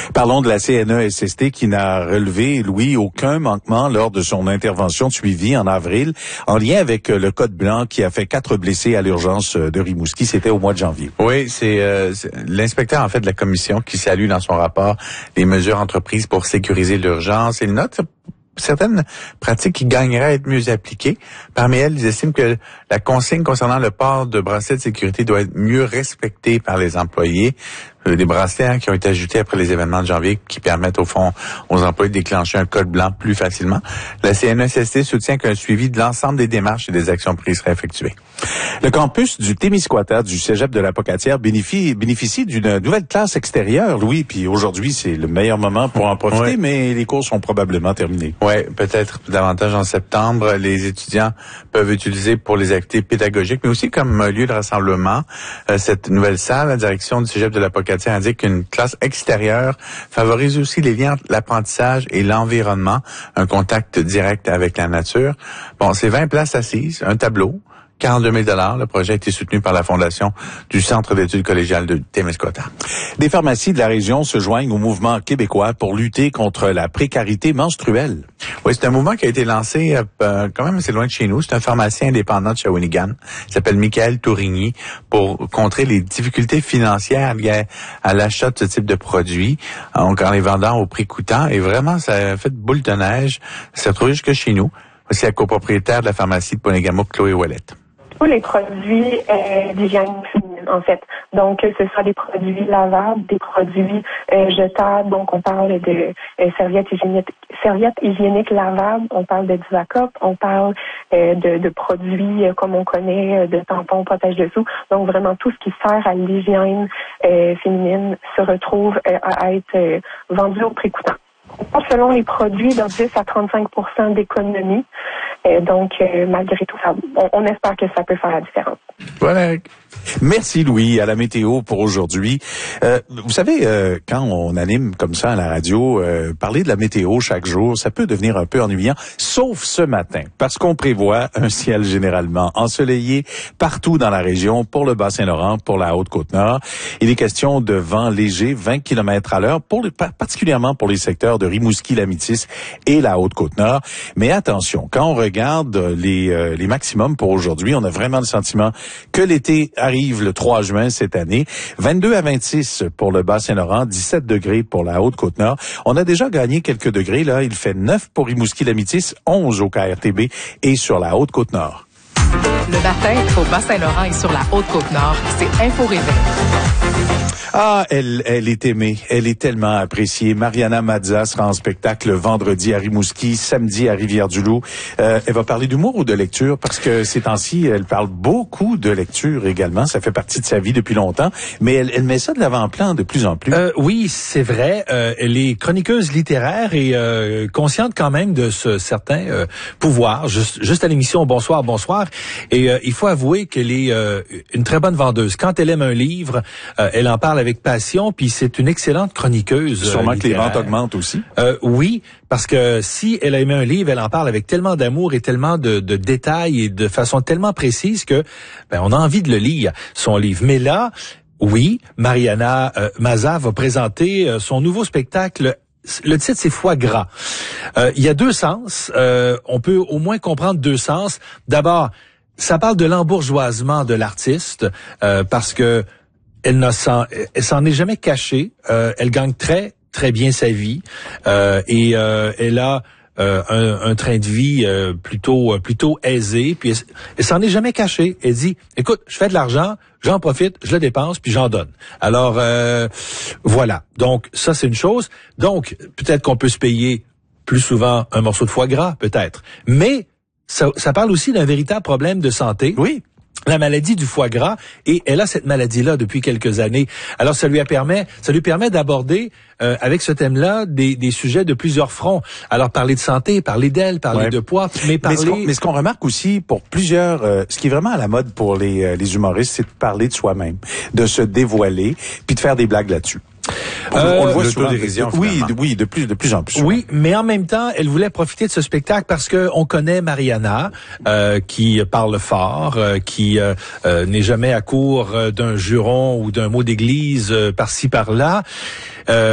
Parlons de la CNESST qui n'a relevé, Louis, aucun manquement lors de son intervention de suivi en avril en lien avec le code blanc qui a fait 4 blessés à l'urgence de Rimouski. C'était au mois de janvier. Oui, c'est l'inspecteur en fait de la commission qui salue dans son rapport les mesures entreprises pour sécuriser l'urgence. Il note certaines pratiques qui gagneraient à être mieux appliquées. Parmi elles, ils estiment que la consigne concernant le port de bracelets de sécurité doit être mieux respectée par les employés. Des bracelets qui ont été ajoutés après les événements de janvier qui permettent au fond aux employés de déclencher un code blanc plus facilement. La CNESST soutient qu'un suivi de l'ensemble des démarches et des actions prises serait effectué. Le campus du Témiscouata du Cégep de la Pocatière bénéficie d'une nouvelle classe extérieure, Louis, puis aujourd'hui c'est le meilleur moment pour en profiter, mais les cours sont probablement terminés. Oui, peut-être davantage en septembre. Les étudiants peuvent utiliser pour les activités pédagogiques, mais aussi comme lieu de rassemblement. Cette nouvelle salle, la direction du Cégep de la Pocatière indique qu'une classe extérieure favorise aussi les liens entre l'apprentissage et l'environnement, un contact direct avec la nature. Bon, c'est 20 places assises, un tableau, 42 000 $. Le projet a été soutenu par la Fondation du Centre d'études collégiales de Témiscouata. Des pharmacies de la région se joignent au mouvement québécois pour lutter contre la précarité menstruelle. Oui, c'est un mouvement qui a été lancé quand même assez loin de chez nous. C'est un pharmacien indépendant de Shawinigan. Il s'appelle Michael Tourigny pour contrer les difficultés financières liées à l'achat de ce type de produits en les vendant au prix coûtant. Et vraiment, ça a fait boule de neige. Ça s'est retrouvé jusque chez nous. Voici la copropriétaire de la pharmacie de Ponegamouk, Chloé Ouellette. Tous les produits d'hygiène féminine, en fait. Donc, ce soit des produits lavables, des produits jetables. Donc, on parle de serviettes hygiéniques lavables. On parle de Divacop. On parle de produits comme on connaît, de tampons, protège-dessous. Donc, vraiment, tout ce qui sert à l'hygiène féminine se retrouve à être vendu au prix coûtant. Selon les produits, de 10 à 35% d'économie. Donc, malgré tout, on espère que ça peut faire la différence. Voilà. Merci, Louis, à la météo pour aujourd'hui. Vous savez, quand on anime comme ça à la radio, parler de la météo chaque jour, ça peut devenir un peu ennuyant, sauf ce matin, parce qu'on prévoit un ciel généralement ensoleillé partout dans la région pour le Bas-Saint-Laurent, pour la Haute-Côte-Nord. Il est question de vent léger, 20 km à l'heure, particulièrement pour les secteurs de Rimouski, la Métis et la Haute-Côte-Nord. Mais attention, quand on regarde les maximums pour aujourd'hui, on a vraiment le sentiment que l'été arrive le 3 juin cette année. 22 à 26 pour le Bas-Saint-Laurent, 17 degrés pour la Haute-Côte-Nord. On a déjà gagné quelques degrés, là. Il fait 9 pour Rimouski, la Métis, 11 au KRTB et sur la Haute-Côte-Nord. Le matin, au Bas-Saint-Laurent et sur la Haute-Côte-Nord, c'est Info Réveil. Ah, elle est aimée, elle est tellement appréciée. Mariana Mazza sera en spectacle vendredi à Rimouski, samedi à Rivière-du-Loup. Elle va parler d'humour ou de lecture parce que ces temps-ci, elle parle beaucoup de lecture également. Ça fait partie de sa vie depuis longtemps, mais elle met ça de l'avant-plan de plus en plus. Oui, c'est vrai. Elle est chroniqueuse littéraire et consciente quand même de ce certain pouvoir. Juste à l'émission Bonsoir, bonsoir. Et il faut avouer qu'elle est une très bonne vendeuse. Quand elle aime un livre, elle en parle avec passion, puis c'est une excellente chroniqueuse. Sûrement que les ventes augmentent aussi. Oui, parce que si elle a aimé un livre, elle en parle avec tellement d'amour et tellement de détails et de façon tellement précise que on a envie de le lire, son livre. Mais là, oui, Mariana Mazza va présenter son nouveau spectacle. Le titre, c'est Foie gras. Il y a deux sens. On peut au moins comprendre deux sens. D'abord, ça parle de l'embourgeoisement de l'artiste, parce que elle s'en est jamais cachée. Elle gagne très, très bien sa vie. Et elle a un train de vie plutôt aisé. Puis elle s'en est jamais cachée. Elle dit, écoute, je fais de l'argent, j'en profite, je le dépense, puis j'en donne. Alors, voilà. Donc, ça, c'est une chose. Donc, peut-être qu'on peut se payer plus souvent un morceau de foie gras, peut-être. Mais ça parle aussi d'un véritable problème de santé. Oui. La maladie du foie gras, et elle a cette maladie-là depuis quelques années. Alors ça lui permet d'aborder avec ce thème-là des sujets de plusieurs fronts. Alors parler de santé, parler d'elle, parler de poids, mais ce qu'on remarque aussi pour plusieurs, ce qui est vraiment à la mode pour les humoristes, c'est de parler de soi-même, de se dévoiler, puis de faire des blagues là-dessus. On le voit souvent. Oui, de plus en plus souvent. Oui, mais en même temps, elle voulait profiter de ce spectacle parce que on connaît Mariana, qui parle fort, qui n'est jamais à court d'un juron ou d'un mot d'église par-ci par-là.